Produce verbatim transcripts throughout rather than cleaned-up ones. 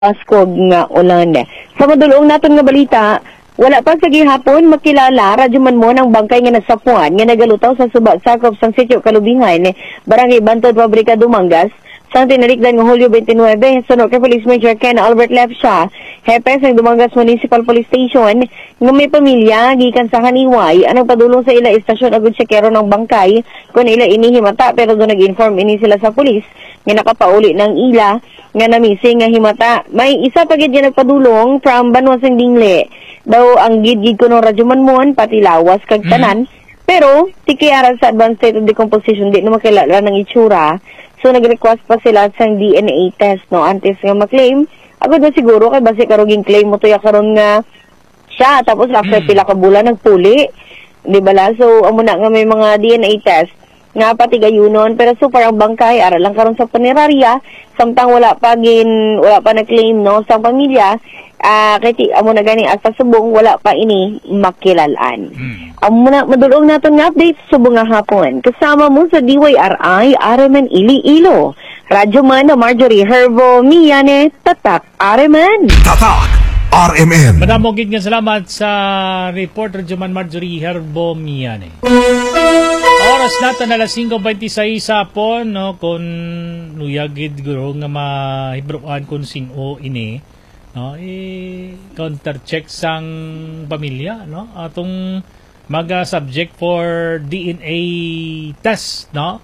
Paskog nga ulan. Sa madulong naton nga balita, wala pa sa gihapon makilala radyo man mo ng bangkay nga nasapuan nga nagalutaw sa suba sakop sang sitio Kalubingan, Barangay Bantod, Pabrika, Dumangas, sang tinalikdan nga Hulyo twenty-nine, sunod kay Police Major Ken Albert Lepsha, hepe sa Dumangas Municipal Police Station, nga may pamilya gikan sa Haniway, anong padulong sa ila istasyon agud sekero ng bangkay kun ila inihimata, pero do nag-inform ini sila sa pulis nga nakapauli ng ila nga namising nga himata. May isa pa gid nga nagpadulong from Banwasang Dingle. Daw ang gid-gid ko ng radyo manmon pati lawas kag tanan. Mm-hmm. Pero tikiara sa advanced state of decomposition di na makilala ng itsura. So nag-request pa sila sang D N A test no antes nga ma-claim. Agad na siguro kay base karuging claim mo tuya karon nga siya tapos after mm-hmm. pila ka bulan nagpuli. Di bala? So amo na nga may mga D N A test nga pati gayunon, pero so parang bangkay ara lang karon sa punerarya samtang wala pa gin wala pa na claim no sa pamilya. Ah uh, kay amo na gani at pasubong wala pa ini makilalaan. Hmm. Amo na madulong naton nga update subong nga hapon kasama mo sa D Y R I Areman Iloilo. Radyo man na Marjorie Herbo Miyane Tatak Areman. Tatak R M N. Madamo gid nga salamat sa report Radyo man Marjorie Herbo Miyane. Oras natin na alas singko twenty-six sa hapon, no, kung nuyagid guro nga mahibruan kung sing-o ini, no, eh, counter-check sang pamilya, no, atong maga-subject for D N A test, no,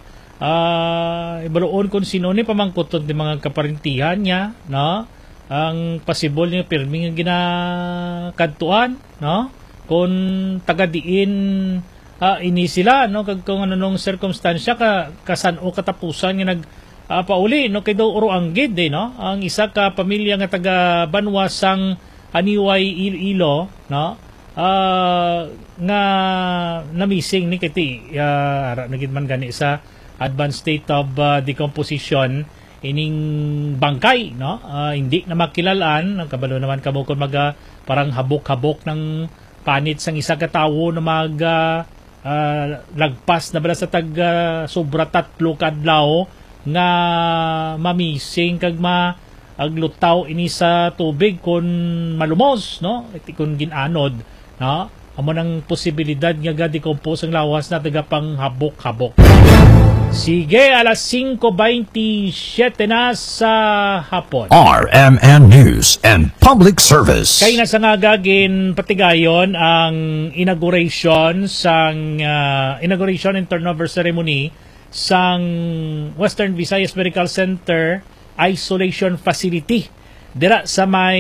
uh, ibruon kung sino ni pamangkuton di mga kaparintihan niya, no, ang possible niya pirmi nga ginakadtuan, no, kung taga-diin Uh, ini sila no kag kung ano nung circumstansya ka kasano katapusan nga nag uh, pauli no kay daw uro ang gid eh, no ang isa ka pamilya nga taga Banwasang Haniway Iloilo no uh, nga namising ni kiti uh, ara nagid man gani sa advanced state of uh, decomposition ining bangkay no uh, hindi na makilalaan ang kabalo naman kamo kun maga parang habok-habok ng panit sang isa ka tawo na mag uh, Uh, lagpas na bala sa tag uh, sobra tatlo kadlaw nga mamising kag ma aglutaw ini sa tubig kun malumos no iti kun ginanod no amo nang posibilidad nga ga-decompose ang lawas na taga pang habok-habok. Sige, alas singko twenty-seven na sa hapon. R M N News and Public Service. Kaya nga sa nga gagin patigayon ang inauguration sang uh, inauguration and turnover ceremony sang Western Visayas Medical Center Isolation Facility. Dira sa may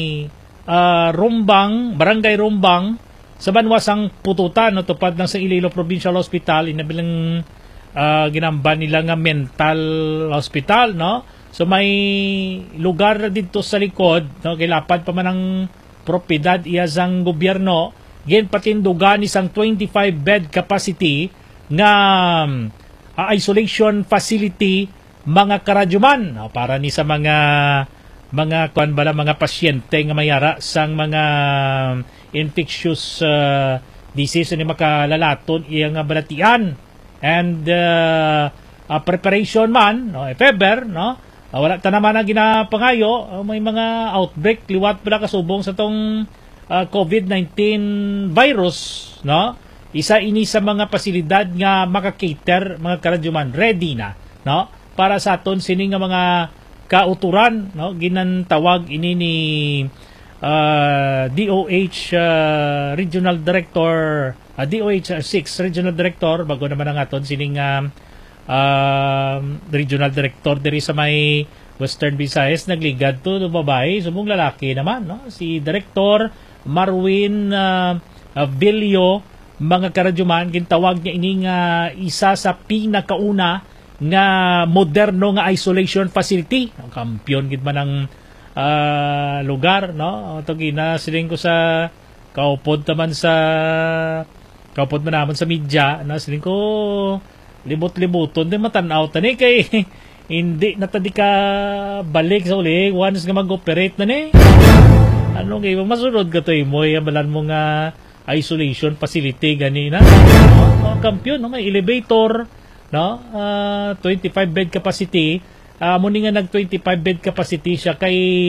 uh, Rumbang, Barangay Rumbang, sa Banwasang Pututan, no, tupad ng sa Iloilo Provincial Hospital, inabilang Uh, ginamba nila nga mental hospital no so may lugar dito sa likod no kilapad pa man ang propiedad iya sang gobyerno gen patindugan isang twenty-five bed capacity nga uh, isolation facility mga karadyuman no, para ni sa mga mga kuan bala mga pasyente nga mayara sang mga infectious uh, disease ni makalalaton iya nga balatian. And uh, uh, preparation man, no, if ever, no, uh, wala ta naman ang ginapangayo, uh, may mga outbreak, liwat pala kasubong sa tong uh, COVID nineteen virus, no, isa ini sa mga pasilidad nga maka-cater, mga karadyuman, ready na, no, para sa aton sini nga mga kauturan, no, ginantawag ini ni uh, D O H uh, Regional Director Uh, D O H six Regional Director bago naman ang aton sining uh, uh, Regional Director diri sa may Western Visayas nagligad to babae sumong lalaki naman no si Director Marwin uh, uh, Vilio mga karadyuman gintawag niya ining uh, isa sa pinakauna nga moderno nga isolation facility ang kampiyon gid man ang uh, lugar no to gina siling ko sa kaupod naman sa kaupod man naman sa media na siling ko libot-libuton din matanaw tani kay hindi na tadi ka balik sa uli once nga mag-operate na ni ano kay masunod ka to mo balan mo nga isolation facility ganina no, no kampiyon no may elevator no uh, twenty-five bed capacity uh, muni nga nag twenty-five bed capacity siya kay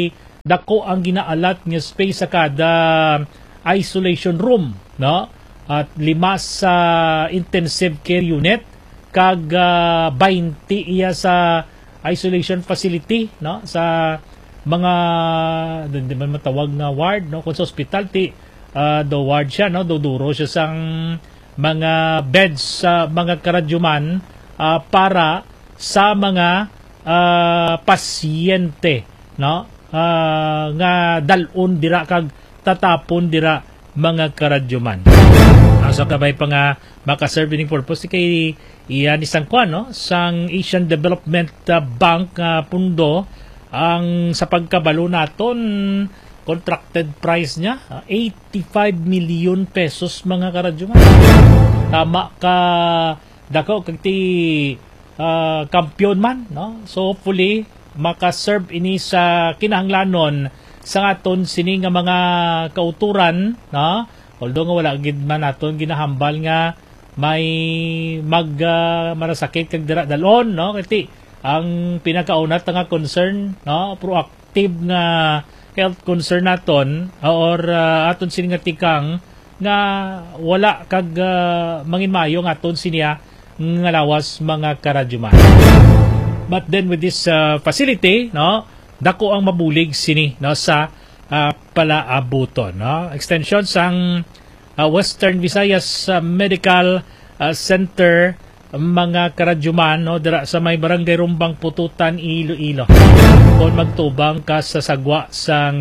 dako ang ginaalat nga space sa kada isolation room, no? At lima sa intensive care unit kag uh, twenty iya sa isolation facility, no? Sa mga di man matawag nga ward, no? Kung sa hospital ti uh, do ward siya, no? Duduro siya sang mga beds sa mga karadyuman uh, para sa mga uh, pasyente, no? Uh, nga dalon dira kag tatapon dira mga karadyuman. So kabay pa nga makaserve ning purpose kay iyan isang kwan, no? Sang Asian Development uh, Bank uh, pundo ang sa pagkabalo naton contracted price niya uh, eighty-five million pesos mga karadyuman. Tama ka dako kag ti uh, kampiyon man, no? So hopefully makaserve ini sa kinahanglanon sa aton sini nga mga kauturan, no? Although nga wala gid man naton ginahambal nga may mag uh, marasakit kag dira dalon, no? Kasi ang pinakauna nga concern, no, proactive nga health concern naton or uh, aton sini nga tikang nga wala kag uh, manginmayo nga aton siniya nga lawas mga karadyuman. But then with this uh, facility, no, dako ang mabulig sini, no, sa uh, palaabuton, no? Extension sang uh, Western Visayas uh, Medical uh, Center mga karadyuman, no, dira sa may barangay Rumbang Pututan, Iloilo. Kung magtubang ka sa sagwa sang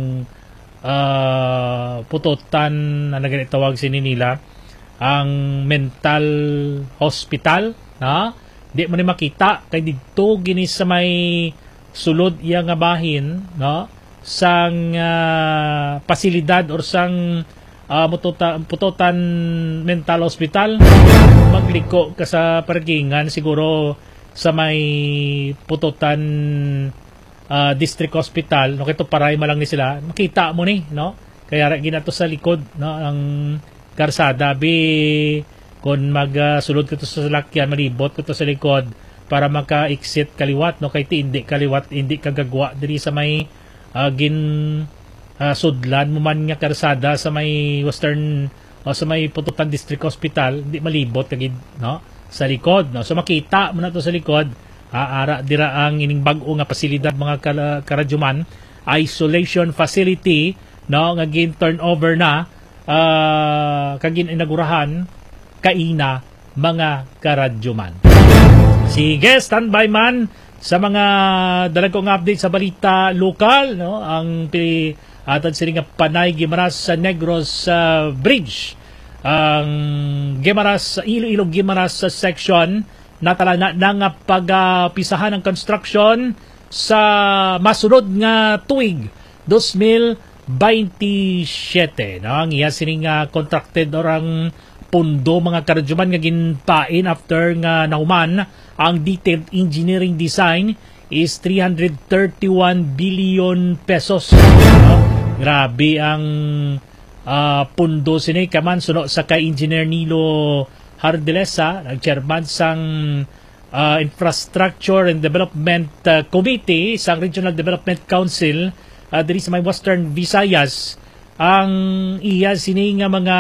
uh, Pututan na naganitawag sini nila ang mental hospital, no? Di mo ni makita kay didto gini sa may sulod iya nga bahin, no, sang uh, pasilidad or sang uh, pututan, pututan mental hospital. Magliko ka sa parkingan siguro sa may pututan uh, district hospital, no, kito paray malang ni sila makita mo ni, no, kaya ra ginato sa likod, no, ang karsada bi kung magsulod uh, ka to sa salakyan, malibot ka to sa likod para maka-exit kaliwat, no, kay ti hindi kaliwat, hindi kagagwa diri sa may uh, gin uh, sudlan mo man nga karsada sa may western o sa may Pututan District Hospital, hindi malibot kagid, no, sa likod, no. So makita mo na to sa likod, aara dira ang ining bag-o nga pasilidad mga karadyuman, isolation facility, no, nga gin turnover na uh, kagin inagurahan kaina mga karadyuman. Sige, standby man sa mga dalagong update sa balita lokal, no? Ang atad sila nga Panay Gimaras sa Negros uh, Bridge. Ang Gimaras, Iloilo Gimaras sa section natala na, na nga pag-pisahan ng construction sa masunod nga tuig twenty twenty-seven. No? Ang iya sining uh, contracted or ang pundo mga karadyuman nga ginpain after nga nahuman ang detailed engineering design is three hundred thirty-one billion pesos. No? Grabe ang uh, pundo sini kaman suno sa kay Engineer Nilo Hardelesa, nag-chairman sang uh, Infrastructure and Development uh, Committee sa Regional Development Council uh, diri sa may Western Visayas. Ang iya sini nga mga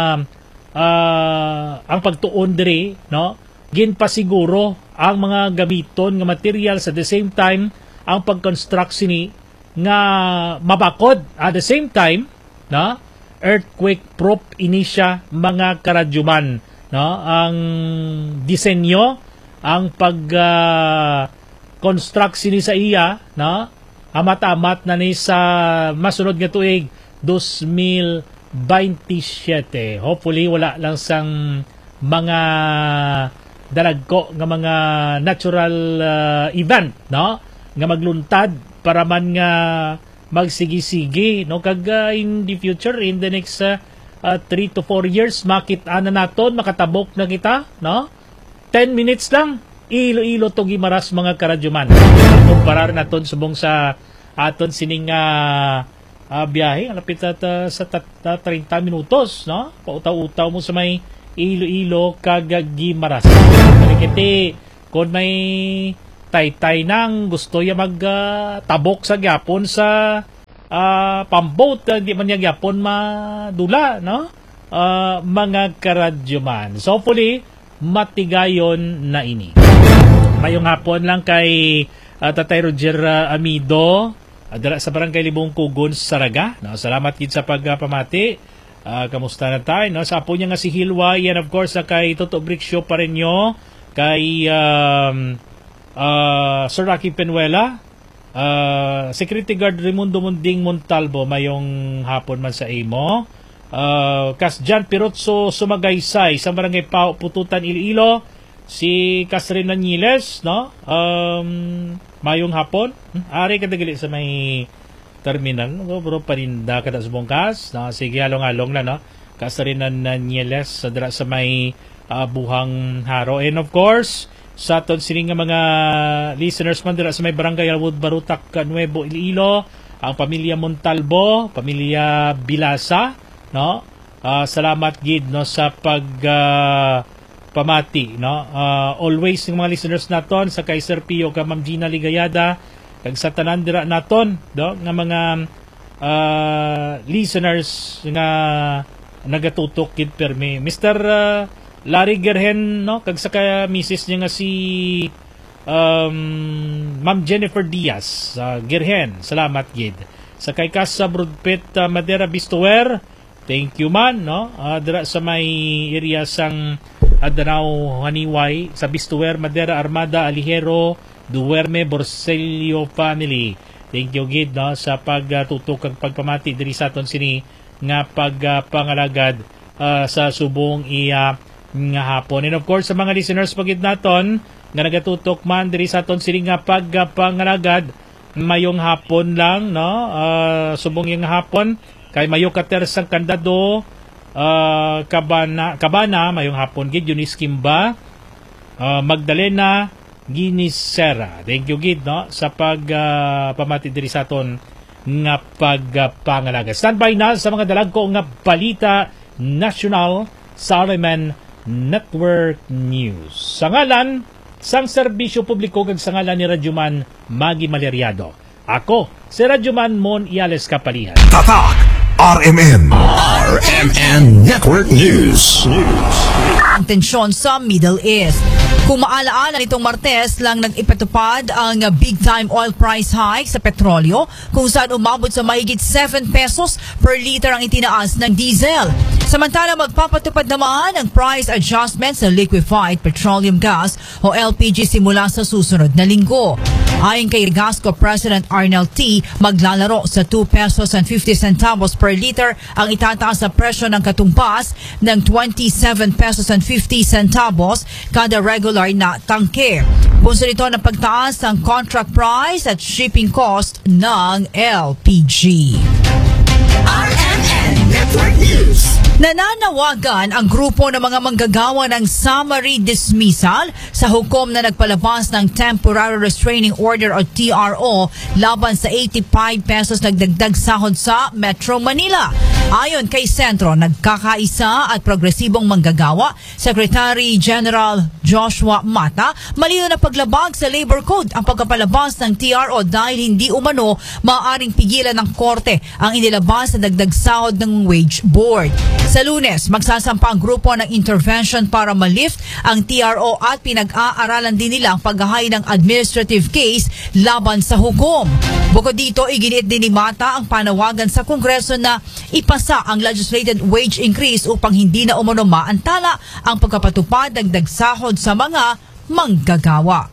uh, ang pagtuon diri, no, ginpasiguro ang mga gamiton nga material sa the same time ang pag-construct sini nga mabakod at the same time, no, earthquake proof ini siya mga karadyuman, no, ang disenyo, ang pag uh, construct sini sa iya, no, amat-amat na ni sa masunod nga tuig twenty twenty-seven. Hopefully wala lang sang mga dalagko nga mga natural uh, event, no, nga magluntad para man nga magsigi-sigi, no, kag uh, in the future, in the next uh, uh, three to four years makita na naton, makatabok na kita, no, ten minutes lang Iloilo to Gimaras mga karadyuman. Kumparar naton subong sa aton sining uh, uh, biyahe alapit at uh, sa thirty minutos, no, pautaw-utaw mo sa may Iloilo kag Gimaras. Kalikiti kung may taytay nang gusto ya magtabok uh, sa gyapon sa uh, pamboat, uh, di man niya yapon madula, no? Uh, mga karadyo man. So hopefully, matigayon na ini. Mayong hapon lang kay uh, Tatay Roger uh, Amido, uh, sa Barangay Libong Kugon, Saraga. No? Salamat gid sa pagpamati. Uh, kamusta na tayo? No? Sa apo niya nga si Hilwa, yan of course, uh, kay Toto Brick Show pa rin nyo, kay um, uh, Sir Rocky Penuela, uh, Security Guard Raimundo Munding Montalvo, mayong hapon man sa imo. Uh, Kas Jan Pirotso Sumagaysay sa Barangay Pao Pututan Iloilo, si Catherine Naniles, no? Um, mayong hapon. Hmm? Ari kadagali sa may terminal, no? Bro parinda kada sa bungkas, no? Sige along-along na, no? Catherine Naniles sa dira sa may uh, Buhang Haro. And of course, sa aton sining nga mga listeners man dira sa may Barangay Alwood Barutak Nuevo Iloilo, ang pamilya Montalvo, pamilya Bilasa, no? Uh, salamat gid, no, sa pag uh, pamati, no? Uh, always ng mga listeners naton sa kay Sir Pio ka Ma'am Gina Ligayada, kag sa tanan dira naton, do, nga mga uh, listeners nga nagatutok gid permi. Mister Uh, Larry Gerhen, no, kag sa kay misis niya nga si um, Ma'am Jennifer Diaz, uh, Gerhen, salamat gid. Sa kay Casa Broadpit uh, Madera Bistuwer, thank you man, no? Uh, dira sa may area sang Adanao Haniway, sa Bistuwer, Madera, Armada, Aligero, Duerme, Borselio family. Thank you gid, no, sa pagtutok uh, kag pagpamati diri sa aton sini nga pagpangalagad uh, sa subong iya nga hapon. And of course, sa mga listeners pagid naton nga nagatutok man diri sa aton sini nga pagpangalagad, mayong hapon lang, no? Uh, subong iya nga hapon kay Mayo Katersang Kandado, uh, Kabana, Kabana, mayong hapon gid, Eunice Kimba, uh, Magdalena Ginisera. Thank you gid, no, sa pag uh, pamati diri sa aton nga pagpangalaga. Uh, Stand by na sa mga dalagko nga balita national sa R M N Network News. Sa ngalan sang serbisyo publiko kag sa ngalan ni Radyoman Magi Maleriado. Ako si Radyoman Mon Iales Kapalihan. Tatak R M N R M N Network News. Ang tensyon sa Middle East. Kung maalaala nitong Martes lang nag-ipatupad ang big-time oil price hike sa petrolyo kung saan umabot sa mahigit seven pesos per liter ang itinaas ng diesel. Samantala magpapatupad naman ang price adjustment sa liquefied petroleum gas o L P G simula sa susunod na linggo. Ayon kay Gasco President Arnel T, maglalaro sa two pesos and fifty centavos per liter ang itataas sa presyo ng katumbas ng twenty-seven pesos and fifty centavos kada regular na tangke. Punso nito ng pagtaas ng contract price at shipping cost ng L P G. R M N Network News. Nananawagan ang grupo ng mga manggagawa ng summary dismissal sa hukom na nagpalabas ng Temporary Restraining Order o T R O laban sa eighty-five pesos nagdagdag sahod sa Metro Manila. Ayon kay Sentro, nagkakaisa at progresibong manggagawa, Secretary General Joshua Mata, malinaw na paglabag sa Labor Code ang pagkapalabas ng T R O dahil hindi umano maaaring pigilan ng korte ang inilabas sa dagdag sahod ng Wage Board. Sa Lunes, magsasampa ang grupo ng intervention para ma-lift ang T R O at pinag-aaralan din nila ang paghahay ng administrative case laban sa hukom. Bukod dito, iginit din ni Mata ang panawagan sa Kongreso na ipasa ang legislated wage increase upang hindi na umano maantala ang pagkapatupad ng dagsahod sa mga manggagawa.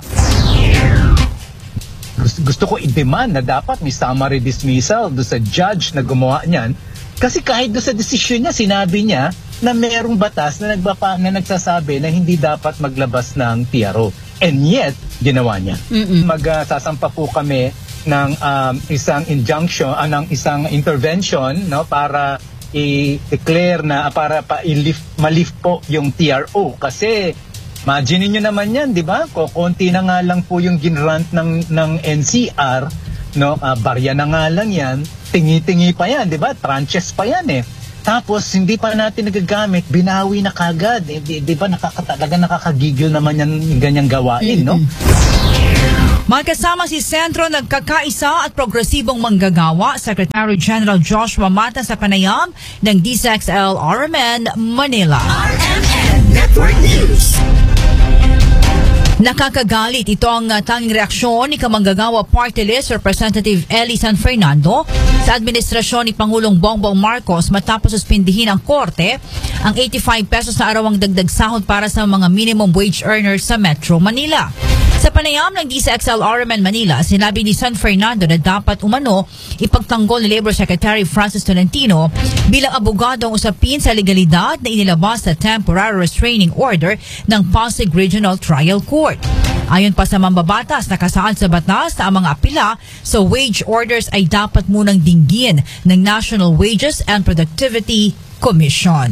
Gusto, gusto ko i-demand na dapat may summary dismissal do sa judge na gumawa niyan. Kasi kahit doon sa desisyon niya, sinabi niya na merong batas na, nagbapa, na nagsasabi na hindi dapat maglabas ng T R O. And yet, ginawa niya. Magsasampa uh, po kami ng um, isang injunction, uh, ng isang intervention, no, para i-declare na, para pa i-lift, ma-lift po yung T R O. Kasi, imagine niyo naman yan, di ba? Konti na nga lang po yung ginrant ng, ng N C R, no, uh, barya na nga lang yan, tingi-tingi pa yan, di ba? Tranches pa yan eh. Tapos, hindi pa natin nagagamit, binawi na kagad. Eh, di, di ba, nakakatalaga, nakakagigil naman yan, ganyang gawain, no? Magkasama si Sentro Nagkakaisa at Progresibong Manggagawa, Secretary General Joshua Mata sa panayam ng D S E X L R M N Manila. R M N Network News. Nakakagalit ito ang uh, tanging reaksyon ni Kamanggagawa Party List Representative Ellie San Fernando sa administrasyon ni Pangulong Bongbong Marcos matapos suspindihin ng korte ang eighty-five pesos na arawang dagdag sahod para sa mga minimum wage earners sa Metro Manila. Sa panayam ng D S E X L R M N Manila, sinabi ni San Fernando na dapat umano ipagtanggol ni Labor Secretary Francis Tolentino bilang abogado ang usapin sa legalidad na inilabas sa temporary restraining order ng Pasig Regional Trial Court. Ayon pa sa mambabatas, nakasaad sa batas na ang mga apela sa wage orders ay dapat munang dinggin ng National Wages and Productivity Commission.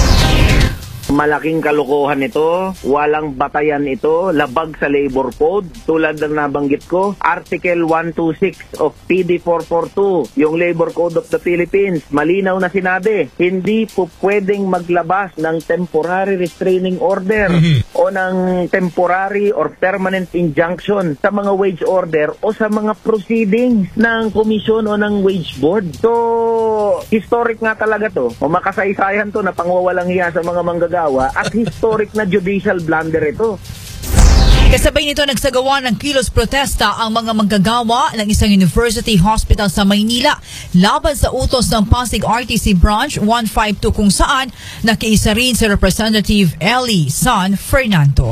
Malaking kalokohan ito, walang batayan ito, labag sa labor code. Tulad ng nabanggit ko, Article one twenty-six of P D four forty-two, yung Labor Code of the Philippines, malinaw na sinabi, hindi po pwedeng maglabas ng temporary restraining order mm-hmm. o ng temporary or permanent injunction sa mga wage order o sa mga proceedings ng komisyon o ng wage board. So, historic nga talaga to, o makasaysayan to na pangwawalang hiya sa mga manggagawa at historic na judicial blunder ito. Kasabay nito nagsagawa ng kilos protesta ang mga manggagawa ng isang university hospital sa Maynila laban sa utos ng Pasig R T C Branch one fifty-two kung saan nakiisa rin si Representative Ellie San Fernando.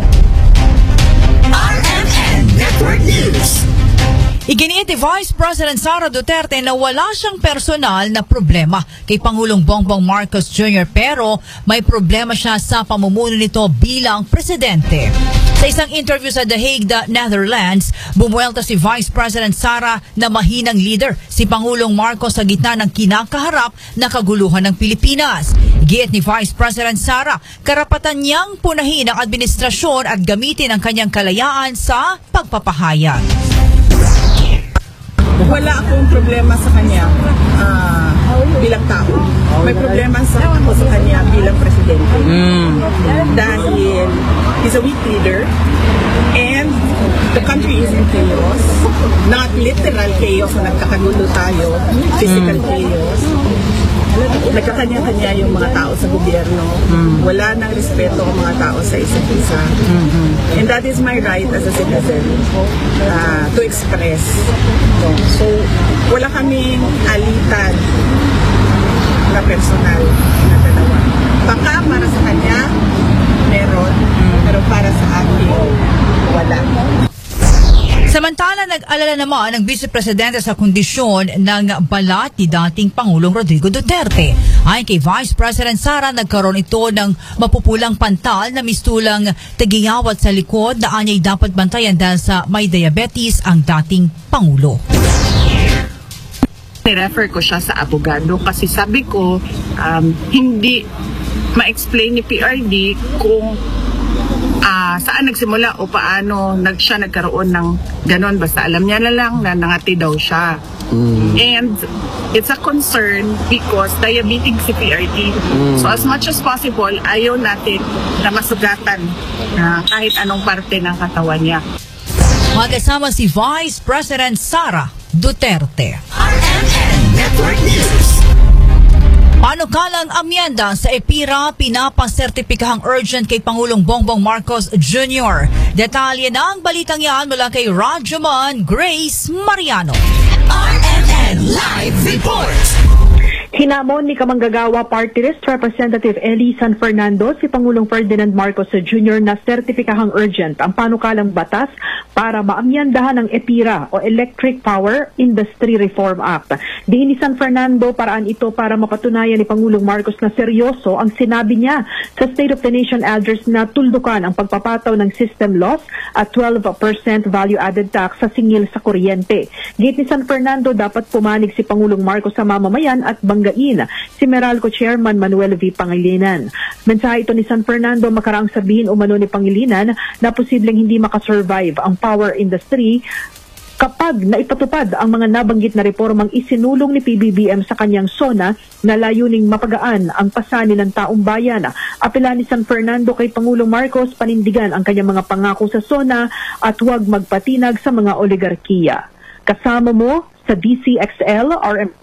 R M N Network News. Iginiit ni Vice President Sara Duterte na wala siyang personal na problema kay Pangulong Bongbong Marcos Junior pero may problema siya sa pamumuno nito bilang presidente. Sa isang interview sa The Hague, the Netherlands, bumuelta si Vice President Sara na mahinang leader si Pangulong Marcos sa gitna ng kinakaharap na kaguluhan ng Pilipinas. Giit ni Vice President Sara, karapatan niyang punahin ang administrasyon at gamitin ang kanyang kalayaan sa pagpapahayag. Wala akong problema sa kanya uh, bilang tao. May problema sa ako sa kanya bilang presidente. Mm. Dahil he's a weak leader and the country is in chaos. Not literal chaos na nagkakagulo tayo, physical mm. chaos. Nagkakanya-kanya yung mga tao sa gobyerno. Mm. Wala nang respeto ang mga tao sa isa't isa. Mm-hmm. And that is my right as a citizen uh, to express. So, so wala kaming alitan na personal na dalawa. Baka para sa kanya, meron. Pero para sa akin, wala. Samantala, nag-alala naman ang Vice Presidente sa kondisyon ng balat ni dating Pangulong Rodrigo Duterte. Ayon kay Vice President Sara, nagkaroon ito ng mapupulang pantal na mistulang tagiyawat sa likod na anya'y dapat bantayan dahil sa may diabetes ang dating Pangulo. I-refer ko siya sa abogado kasi sabi ko um, hindi ma-explain ni P R D kung Uh, saan nagsimula o paano nag siya nagkaroon ng ganon. Basta alam niya na lang na nangati daw siya. Mm. And it's a concern because diabetic si P R D. Mm. So as much as possible, ayaw natin na masugatan uh, kahit anong parte ng katawan niya. Magkasama si Vice President Sara Duterte. R M N Network News. Panukalang amyenda sa EPIRA pinapasertipikahang urgent kay Pangulong Bongbong Marcos Junior Detalye ng balitang yan mula kay Rajaman Grace Mariano. R M N Live Report. Hinamon ni Kamanggagawa Party List Representative Ellie San Fernando si Pangulong Ferdinand Marcos Junior na sertipikahang urgent ang panukalang batas para maamyandahan ang EPIRA o Electric Power Industry Reform Act. Diin ni San Fernando, paraan ito para mapatunayan ni Pangulong Marcos na seryoso ang sinabi niya sa State of the Nation address na tuldukan ang pagpapataw ng system loss at twelve percent value-added tax sa singil sa kuryente. Giit ni San Fernando, dapat pumanig si Pangulong Marcos sa mamamayan at banggain si Meralco Chairman Manuel V. Pangilinan. Mensahe ito ni San Fernando makaraang sabihin umano ni Pangilinan na posibleng hindi makasurvive ang power industry kapag naipatupad ang mga nabanggit na reformang isinulong ni P B B M sa kanyang SONA na layuning mapagaan ang pasanin ng taong bayan. Apela ni San Fernando kay Pangulong Marcos panindigan ang kanyang mga pangako sa SONA at huwag magpatinag sa mga oligarkiya. Kasama mo sa D C X L, R M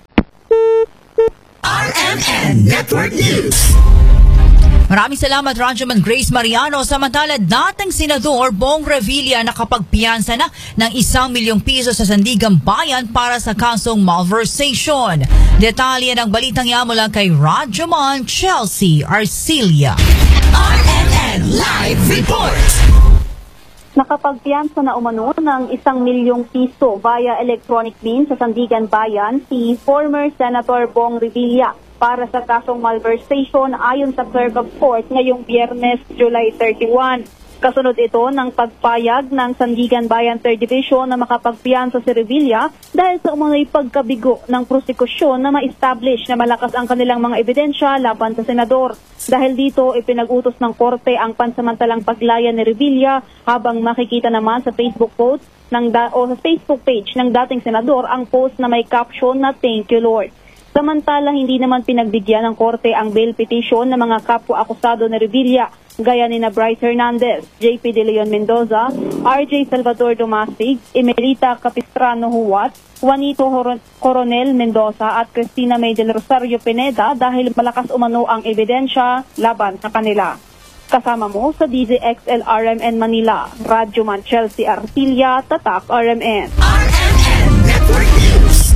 R M N Network News. Maraming salamat, Radyoman Grace Mariano. Samantala, dating Senador Bong Revilla nakapagpiyansa na ng isang milyong piso sa Sandigan Bayan para sa kasong malversation. Detalye ng balitang yan mula kay Radyoman Chelsea Arcilia. R M N Live Report. Nakapagpiyansa na umano ng isang milyong piso via electronic means sa Sandigan Bayan si former Senator Bong Revilla para sa kasong malversation ayon sa Clerk of Court ngayong Biyernes, July thirty-one. Kasunod ito ng pagpayag ng Sandigan Bayan third Division na makapagpiyansa si Revilla dahil sa umano'y pagkabigo ng prosekusyon na ma-establish na malakas ang kanilang mga ebidensya laban sa senador. Dahil dito, ipinag-utos ng korte ang pansamantalang paglaya ni Revilla habang makikita naman sa Facebook post ng da- o sa Facebook page ng dating senador ang post na may caption na "Thank you Lord". Samantala, hindi naman pinagbigyan ng korte ang bail petition ng mga kapwa-akusado ni Revilla, gaya ni na Bryce Hernandez, J P De Leon Mendoza, R J Salvador Dumasig, Emerita Capistrano Huwat, Juanito Coronel Mendoza at Cristina May del Rosario Pineda dahil malakas umano ang ebidensya laban sa kanila. Kasama mo sa D Z X L R M N Manila, Radyoman Chelsea Arcilia, Tatak R M N. R M N Network News.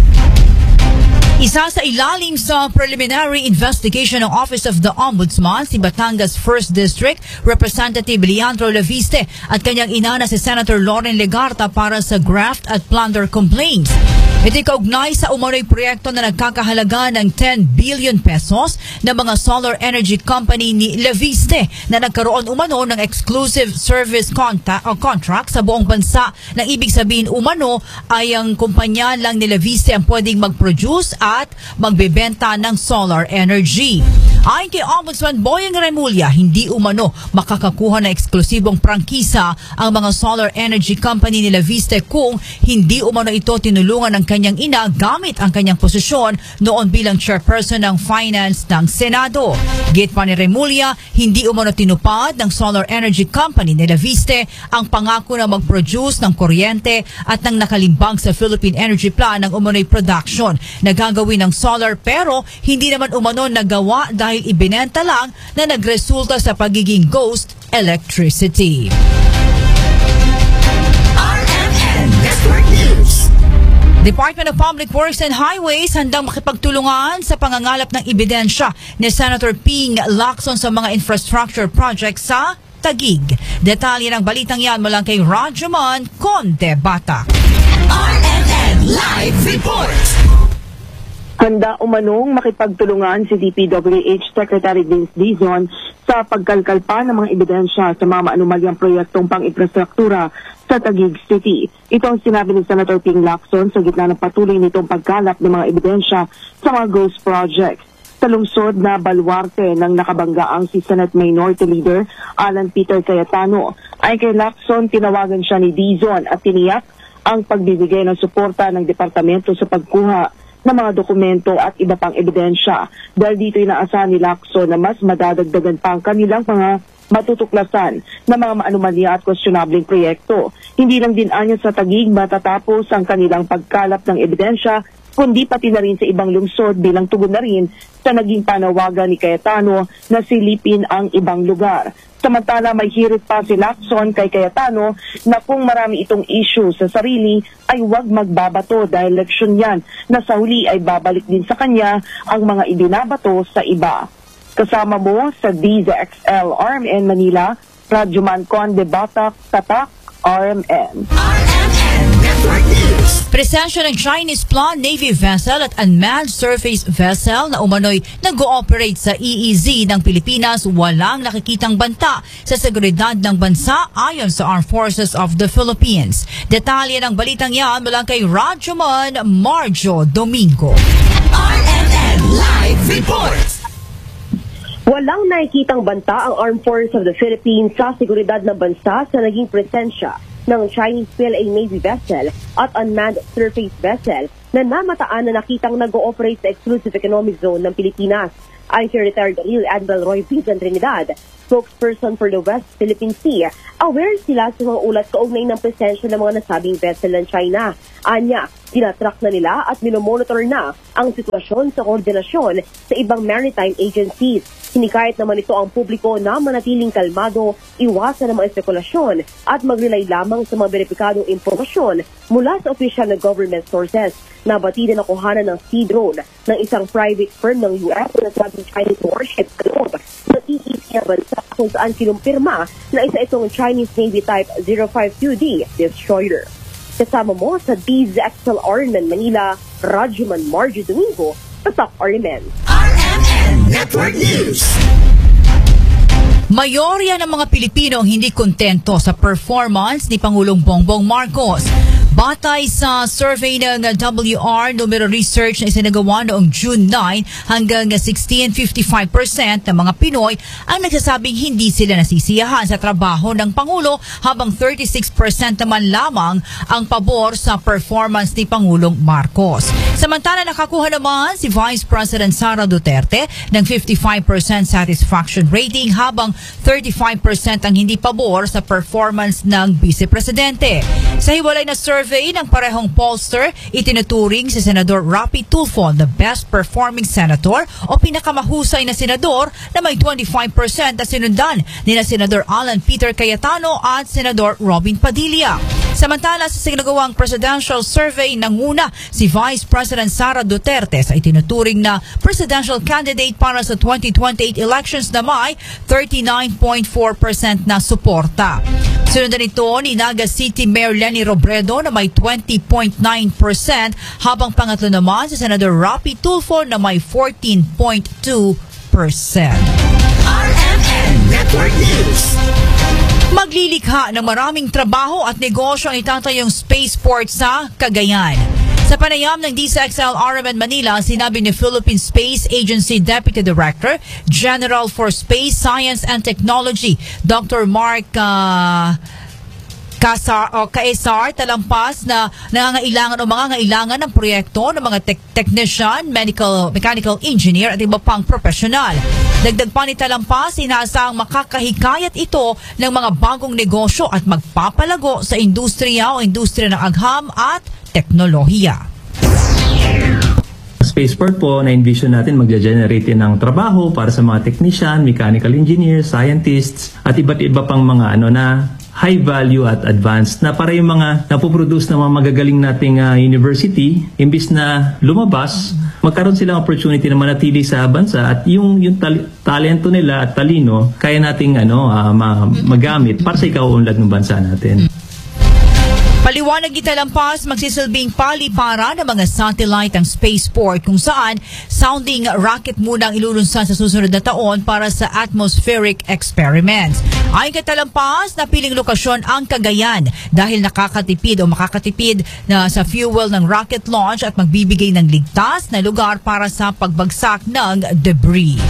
Isa sa ilalim sa preliminary investigation ng Office of the Ombudsman, si Batangas first District Representative Leandro Laviste at kanyang ina na si Senator Loren Legarta para sa graft at plunder complaints. Ito'y kaugnay sa umano'y proyekto na nagkakahalaga ng ten billion pesos ng mga solar energy company ni Laviste na nagkaroon umano ng exclusive service contact, o contract sa buong bansa. Nang ibig sabihin umano ay ang kumpanya lang ni Laviste ang pwedeng mag-produce at magbebenta ng solar energy. Ayon kay Ombudsman Boyeng Remulla, hindi umano makakakuha ng eksklusibong prangkisa ang mga solar energy company ni Laviste kung hindi umano ito tinulungan ng kanyang ina gamit ang kanyang posisyon noon bilang chairperson ng finance ng Senado. Git pa ni Remulla, hindi umano tinupad ng solar energy company ni Laviste ang pangako na mag-produce ng kuryente at ng nakalimbang sa Philippine Energy Plan ng umano'y production na gagawin ng solar, pero hindi naman umano nagawa dahil ibinenta lang na nagresulta sa pagiging ghost electricity. R M N Network News. Department of Public Works and Highways handang makipagtulungan sa pangangalap ng ebidensya ni Senator Ping Lacson sa mga infrastructure projects sa Taguig. Detalye ng balitang yan mula kay Radyoman Conde Bata. R M N Live Report. Handa umanong makipagtulungan si D P W H Secretary Vince Dizon sa pagkalkalpa ng mga ebidensya sa mga maanumalyang proyektong pang-infrastruktura sa Taguig City. Ito ang sinabi ni Senator Ping Lacson sa gitna ng patuloy nitong pagkalap ng mga ebidensya sa mga ghost projects. Sa lungsod na baluarte ng nakabanggaang si Senate Minority Leader Alan Peter Cayetano, ay kay Lacson tinawagan siya ni Dizon at tiniyak ang pagbibigay ng suporta ng departamento sa pagkuha ng mga dokumento at iba pang ebidensya. Dahil dito inaasahan ni Lacson na mas madadagdagan pa ang kanilang mga matutuklasan na mga maanumalya at questionabling proyekto. Hindi lang din anya sa Taguig matatapos ang kanilang pagkalap ng ebidensya, kundi pati na rin sa ibang lungsod bilang tugon na rin sa naging panawagan ni Cayetano na silipin ang ibang lugar. Samantala, may hirit pa si Lacson kay Cayetano na kung marami itong issue sa sarili ay huwag magbabato dahil leksyon yan na sa huli ay babalik din sa kanya ang mga ibinabato sa iba. Kasama mo sa D Z X L R M N Manila, Radyoman Conde Bata, Tatak, R M N. R M N Network News. Presensya ng Chinese Plan Navy vessel at unmanned surface vessel na umano'y nag-ooperate sa E E Z ng Pilipinas, walang nakikitang banta sa seguridad ng bansa ayon sa Armed Forces of the Philippines. Detalye ng balitang yan mula kay Radyoman Marjo Domingo. R M N Live Report. Walang nakikitang banta ang Armed Forces of the Philippines sa seguridad ng bansa sa naging presensya ng Chinese P L A Navy vessel at unmanned surface vessel na namataan na nakitang nag-ooperate sa exclusive economic zone ng Pilipinas. Ayon kay retired Rear Admiral Roy Pigan Trinidad, spokesperson for the West Philippine Sea, aware sila sa mga ulat kaugnay ng presensya ng mga nasabing vessel ng China. Anya, tinatrack na nila at minomonitor na ang sitwasyon sa koordinasyon sa ibang maritime agencies. Hinikayat naman ito ang publiko na manatiling kalmado, iwasan ang mga espekulasyon at mag-rely lamang sa mga beripikadong impormasyon mula sa opisyal na government sources. Nabatid na nakuhanan ng sea drone ng isang private firm ng U S na sabing Chinese warship sa loob ng E E C bansa kung saan kinumpirma na isa itong Chinese Navy Type zero five two D destroyer. Kasama mo sa D Z X L R N Manila, Rajuman Margie Domingo, Tatak R M N. R M N Network News. Mayorya ng mga Pilipino ang hindi kontento sa performance ni Pangulong Bongbong Marcos. Batay sa survey ng W R Numero Research na isinagawa noong June nine hanggang sixteen, fifty-five percent ng mga Pinoy ang nagsasabing hindi sila nasisiyahan sa trabaho ng Pangulo, habang thirty-six percent naman lamang ang pabor sa performance ni Pangulong Marcos. Samantala, nakakuha naman si Vice President Sara Duterte ng fifty-five percent satisfaction rating, habang thirty-five percent ang hindi pabor sa performance ng Vice Presidente. Sa hiwalay na survey ng parehong pollster, itinuturing si Senador Rapi Tulfo the best performing senator o pinakamahusay na senador na may twenty-five percent na sinundan ni na Senador Alan Peter Cayetano at Senador Robin Padilla. Samantala, sa sinagawang presidential survey, nanguna si Vice President Sara Duterte sa itinuturing na presidential candidate para sa twenty twenty-eight elections na may thirty-nine point four percent na suporta. Sundan ito ni Naga City Mayor Lenny Robredo na may twenty point nine percent, habang pangatlo naman si Senador Rapi Tulfo na may fourteen point two percent. R M N Network News. Maglilikha ng maraming trabaho at negosyo ang itatayong spaceport sa Cagayan. Sa panayam ng D Z X L R M N Manila, sinabi ni Philippine Space Agency Deputy Director, General for Space Science and Technology, Doctor Mark uh, Kasar, o Kaesar Talampas, na nangangailangan o mangangailangan ng proyekto ng mga te- technician, medical, mechanical engineer at iba pang profesional. Dagdag pa ni Talampas, inaasahang makakahikayat ito ng mga bagong negosyo at magpapalago sa industriya o industriya ng agham at teknolohiya. Spaceport po, na-envision natin magja-generate ng trabaho para sa mga technician, mechanical engineers, scientists, at iba't iba pang mga ano na high value at advanced na para yung mga napoproduce ng mga magagaling nating uh, university, imbis na lumabas, magkaroon silang opportunity na manatili sa bansa at yung yung tal- talento nila at talino kaya nating ano uh, ma- magamit para sa ikaunlad ng bansa natin. Paliwanag ni Talampas, magsisilbing palipara ng mga satellite ang spaceport kung saan sounding rocket muna ang ilulunsan sa susunod na taon para sa atmospheric experiments. Ayon kay Talampas, napiling lokasyon ang Cagayan dahil nakakatipid o makakatipid na sa fuel ng rocket launch at magbibigay ng ligtas na lugar para sa pagbagsak ng debris.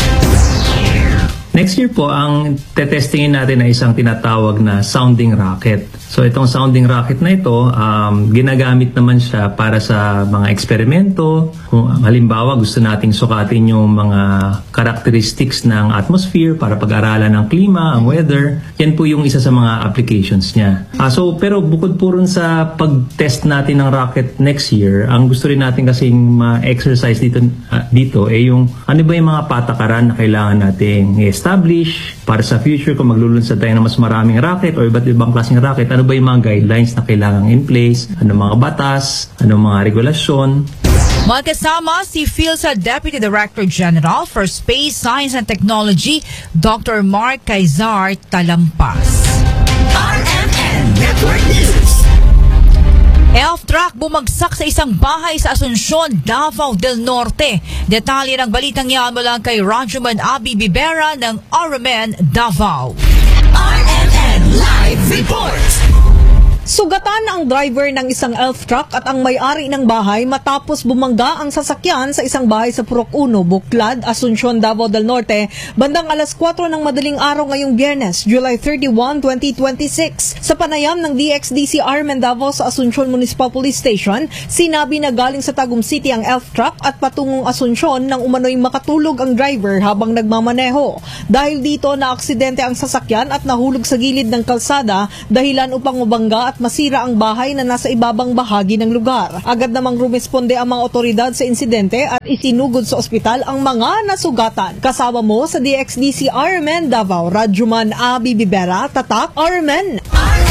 Next year po, ang tetestingin natin ay isang tinatawag na sounding rocket. So itong sounding rocket na ito, um, ginagamit naman siya para sa mga eksperimento. Kung halimbawa gusto nating sukatin yung mga characteristics ng atmosphere para pag-aralan ng klima, ang weather, yan po yung isa sa mga applications niya. Uh, so, pero bukod po rin sa pag-test natin ng rocket next year, ang gusto rin natin kasing ma-exercise dito, uh, dito ay yung ano ba yung mga patakaran na kailangan nating establish para sa future kung maglulunsad tayo ng mas maraming rocket o iba't ibang klaseng rocket. Ano ba yung mga guidelines na kailangan in place? Ano mga batas? Ano mga regulasyon? Magkasama si PhilSA Deputy Director General for Space Science and Technology, Doctor Mark Kaesar Talampas. R M N Network News. Elf truck bumagsak sa isang bahay sa Asuncion, Davao del Norte. Detalye ng balitang yan mula kay Rajuman Abi Bibera ng R M N Davao. R M N Live Report. Sugatan ang driver ng isang elf truck at ang may-ari ng bahay matapos bumangga ang sasakyan sa isang bahay sa Purok uno, Buklad, Asuncion, Davao del Norte, bandang alas kwatro ng madaling araw ngayong Biyernes, July thirty-first, twenty twenty-six. Sa panayam ng D X D C R M Davao sa Asuncion Municipal Police Station, sinabi na galing sa Tagum City ang elf truck at patungong Asuncion nang umano'y makatulog ang driver habang nagmamaneho. Dahil dito na aksidente ang sasakyan at nahulog sa gilid ng kalsada, dahilan upang mabangga at masira ang bahay na nasa ibabang bahagi ng lugar. Agad namang rumesponde ang mga otoridad sa insidente at isinugod sa ospital ang mga nasugatan. Kasama mo sa D X D C R M N Davao, Radyoman Abi Bibera, Tatak R M N.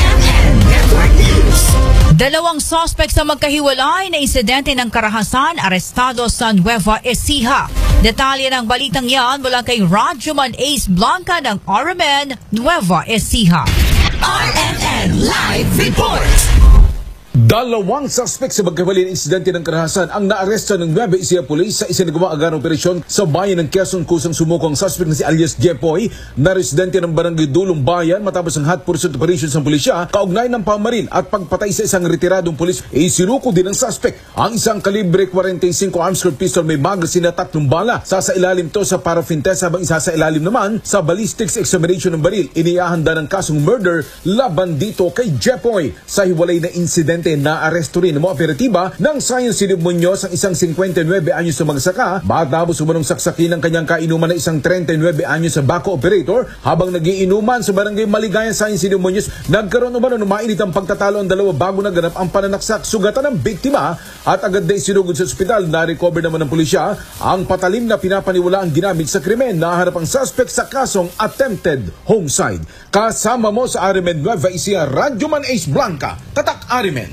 Dalawang suspect sa magkahiwalay na insidente ng karahasan arestado sa Nueva Ecija. Detalye ng balitang yan mula kay Radyoman Ace Blanca ng R M N Nueva Ecija. R M N Live Report. Dalawang suspect sa magkahiwalay na insidente ng karahasan ang naaresto ng Nueva Ecija Police sa isinagawa agarang operasyon sa bayan ng Quezon kusang sumuko ang suspect na si alias Jepoy na residente ng barangay Dulong Bayan matapos ang hot pursuit operations ng pulisya kaugnay ng pamaril at pagpatay sa isang retiradong pulis. Isinuko din ng suspect ang isang kalibre forty-five armscroft pistol may magazine na tatlong bala. Sasailalim to sa paraffin test habang isasailalim naman sa ballistics examination ng baril. Inihahanda ng kasong murder laban dito kay Jepoy. Sa hiwalay na insidente na aresto rin ng mga operatiba ng Science City Muñoz ang isang fifty-nine anyos na magsaka matapos umanong saksakin ng kanyang kainuman na isang thirty-nine anyos sa bako operator habang nagiinuman sa barangay Maligayan, Science City Muñoz. Nagkaroon naman ng mainit ang pagtatalo ang dalawa bago naganap ang pananaksak. Sugatan ng biktima at agad na isinugod sa ospital. Na-recover naman ng pulisya ang patalim na pinapaniwala ang ginamit sa krimen. Naharap ang suspect sa kasong attempted homicide. Kasama mo sa R M N Nueva Ecija, Radyoman Ace Blanca, Tatak R M N.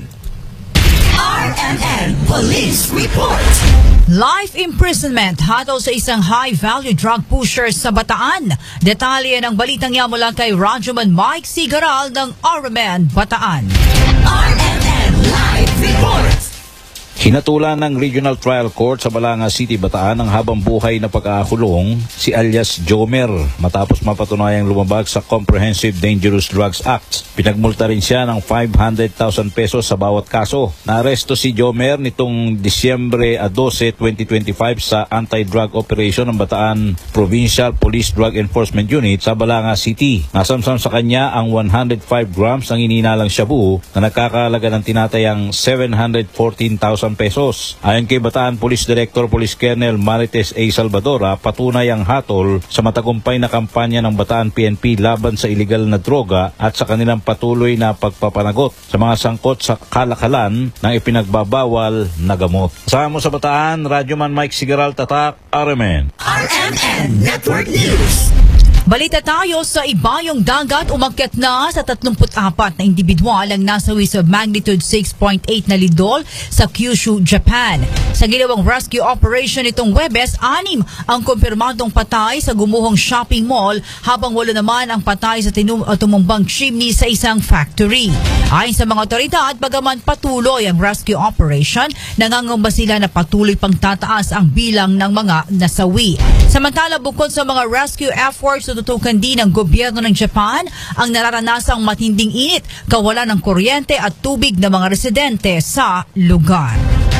R M N Police Report. Life imprisonment hatol sa isang high-value drug pusher sa Bataan. Detalye ng balitang yan mula kay Radyoman Mike Sigaral ng R M N Bataan. R M N Live Report. Hinatulan ng Regional Trial Court sa Balanga City, Bataan ang habang buhay na pagkakakulong si alias Jomer matapos mapatunayang lumabag sa Comprehensive Dangerous Drugs Act. Pinagmulta rin siya ng five hundred thousand pesos sa bawat kaso. Naaresto si Jomer nitong Disyembre twelve, twenty twenty-five sa Anti-Drug Operation ng Bataan Provincial Police Drug Enforcement Unit sa Balanga City. Nasamsam sa kanya ang one hundred five grams ng ininalang shabu na nagkakahalaga ng tinatayang seven hundred fourteen thousand pesos. Ayon kay Bataan Police Director Police Colonel Marites A. Salvadora, patunay ang hatol sa matagumpay na kampanya ng Bataan P N P laban sa iligal na droga at sa kanilang patuloy na pagpapanagot sa mga sangkot sa kalakalan ng ipinagbabawal na gamot. Kasama sa Bataan, Radyoman Mike Sigaral, Tatak, R M N. R M N Network News. Balita tayo sa ibayong dagat, umakyat na sa thirty-four na individual ang nasawi sa magnitude six point eight na lindol sa Kyushu, Japan. Sa ginawang rescue operation nitong Huwebes, anim ang kumpirmadong patay sa gumuhong shopping mall habang walo naman ang patay sa tinum- tumumbang chimney sa isang factory. Ayon sa mga otoridad, bagaman patuloy ang rescue operation, nangangamba sila na patuloy pang tataas ang bilang ng mga nasawi. Samantala, bukod sa mga rescue efforts, tututukan din ng gobyerno ng Japan ang nararanasang matinding init, kawalan ng kuryente at tubig ng mga residente sa lugar.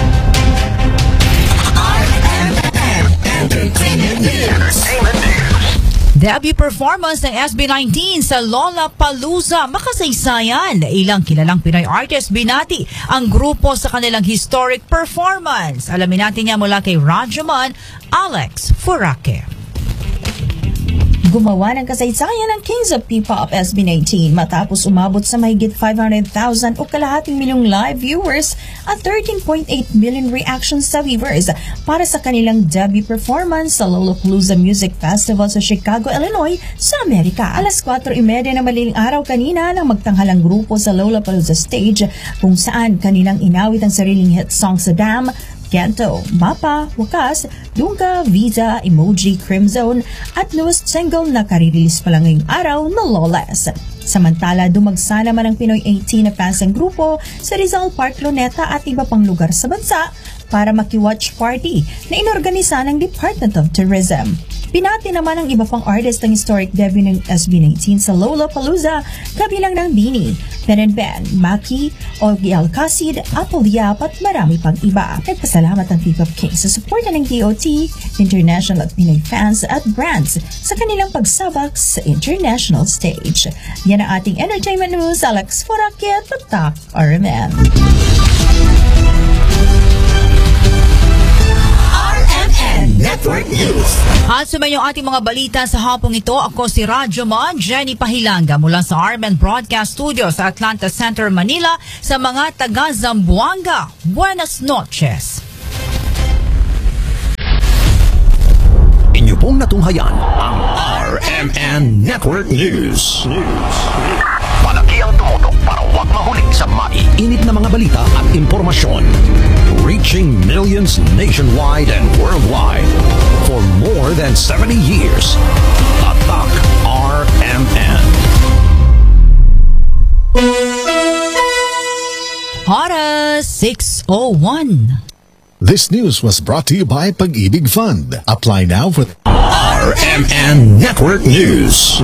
Debut performance ng S B nineteen sa Lollapalooza, makasaysayan. Ilang kilalang Pinoy artist binati ang grupo sa kanilang historic performance. Alamin natin niya mula kay Radyoman Alex Furake. Gumawa ng kasaysayan ng Kings of P-Pop S B nineteen matapos umabot sa mahigit five hundred thousand o kalahating milyong live viewers at thirteen point eight million reactions sa viewers para sa kanilang debut performance sa Lollapalooza Music Festival sa Chicago, Illinois sa Amerika. Alas kwatro thirty na madaling araw kanina nang magtanghalang grupo sa Lollapalooza stage kung saan kanilang inawit ang sariling hit song sa Dam, Gento, Mapa, Wakas, Dunga, Visa, Emoji, Crimzone at newest single na karirilis pa lang ngayong araw na Lawless. Samantala, dumagsa naman ang Pinoy eighteen na fans ng grupo sa Rizal Park, Luneta at iba pang lugar sa bansa para maki-watch party na inorganisa ng Department of Tourism. Pinati naman ang iba pang artist ang historic debut ng S B nineteen sa Lollapalooza, kabilang ng Beanie, Ben and Ben, Maki, Olgi Alcacid, Apple Yap at marami pang iba. Nagpasalamat ang P-Pop King sa suporta ng D O T, international at Pinoy fans at brands sa kanilang pagsabak sa international stage. Yan ang ating entertainment news. Alex Forakiat, Patak, R M N. R M N Network News. At sumayon yung ating mga balita sa hapong ito. Ako si Radyo Man, Jenny Pahilanga mula sa R M N Broadcast Studio sa Atlanta Center, Manila. Sa mga taga Zamboanga, buenas noches. Inyo pong natunghayan ang R M N Network News. Malaki ang tumutok para huwag mahuling sa maiinit na mga balita at impormasyon. Reaching millions nationwide and worldwide for more than seventy years. Tatak R M N. Oras six oh one. This news was brought to you by Pag-ibig Fund. Apply now for R M N Network News.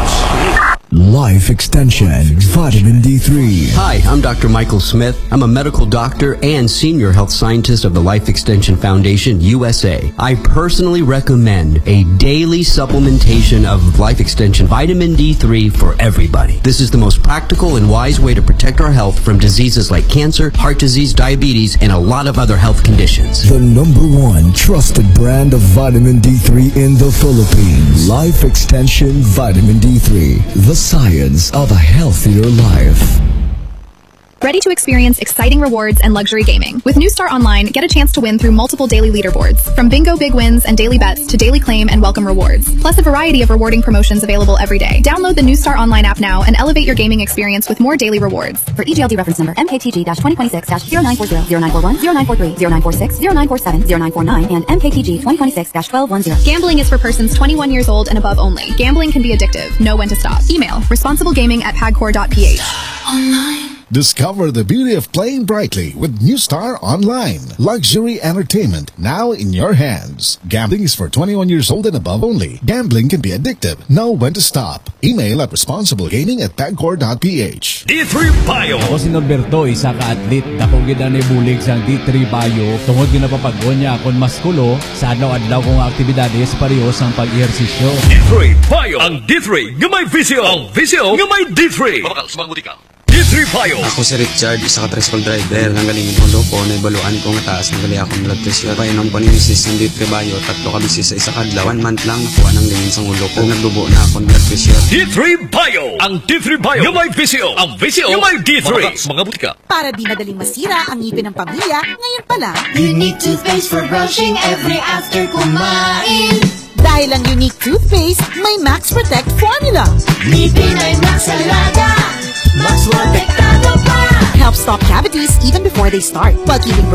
Life Extension Vitamin D three. Hi, I'm Doctor Michael Smith. I'm a medical doctor and senior health scientist of the Life Extension Foundation, U S A. I personally recommend a daily supplementation of Life Extension Vitamin D three for everybody. This is the most practical and wise way to protect our health from diseases like cancer, heart disease, diabetes, and a lot of other health conditions. The number one trusted brand of vitamin D three in the Philippines. Life Extension Vitamin D three. The science of a healthier life. Ready to experience exciting rewards and luxury gaming? With New Star Online, get a chance to win through multiple daily leaderboards. From bingo big wins and daily bets to daily claim and welcome rewards. Plus a variety of rewarding promotions available every day. Download the New Star Online app now and elevate your gaming experience with more daily rewards. For E G L D reference number M K T G twenty twenty-six zero nine four zero, zero nine four one, zero nine four three, zero nine four six, zero nine four seven, zero nine four nine, and M K T G twenty twenty-six twelve ten. Gambling is for persons twenty-one years old and above only. Gambling can be addictive. Know when to stop. Email responsiblegaming at pagcor dot p h. Online. Discover the beauty of playing brightly with New Star Online. Luxury entertainment now in your hands. Gambling is for twenty-one years old and above only. Gambling can be addictive. Know when to stop. Email at responsiblegaming at pagcor dot p h. D three Bio. Ako si Norberto, isa ka atlet. Dako gid ani bulig sa D three Bio. Tungod ginapapagod niya akon maskulo sa adlaw-adlaw kong aktibidades parehas ang pag-ehersisyo. D three Bio. Ang D three nga may visyo. Ang visyo nga may D three. Mabakal, sumaguti ka. D three Bio. Ako si Richard, isa ka tricycle driver. Nanggaling yung ulo ko, naibaluan ko nga taas, nagali akong blood pressure. Painom ko nisis ng D three Bio, tatlo ka bisis sa isa kadlaw. One month lang, nakuha ng lingin sa ulo ko. Nagdubo na akong blood pressure. D three Bio. Ang D three Bio nga may visyo. Ang visyo nga may D three. Mabakal, sumaguti ka. Para di madaling masira ang ngipin ng pamilya, ngayon pala. Unique toothpaste for brushing every after kumain. Dahil ang unique toothpaste, may Max Protect formula. Ngipin ay Max Alaga. Max Protectado pa. Helps stop cavities even before they start, while keeping